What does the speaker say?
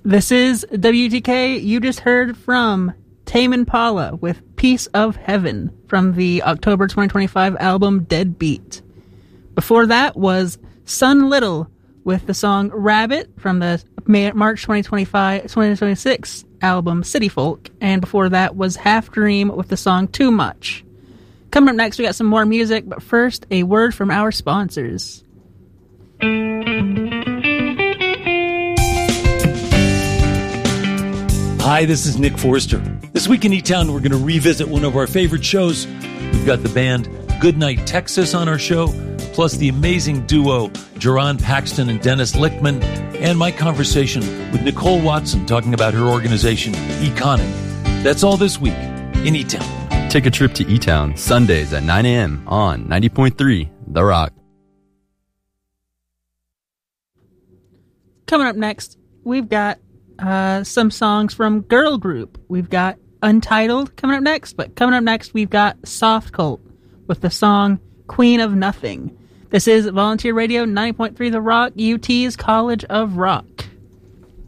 This is WTK. You just heard from Tame Impala with Piece of Heaven from the October 2025 album Deadbeat. Before that was Sun Little with the song Rabbit from the March 2026 album City Folk. And before that was Half Dream with the song Too Much. Coming up next, we got some more music, but first, a word from our sponsors. Hi, this is Nick Forster. This week in E-Town, we're going to revisit one of our favorite shows. We've got the band Goodnight Texas on our show, plus the amazing duo Jerron Paxton and Dennis Lichtman, and my conversation with Nicole Watson talking about her organization, Econic. That's all this week in E-Town. Take a trip to E-Town Sundays at 9 a.m. on 90.3 The Rock. Coming up next, we've got some songs from Girl Group. We've got Untitled coming up next, but coming up next, we've got Soft Cult with the song Queen of Nothing. This is Volunteer Radio 90.3 The Rock, UT's College of Rock.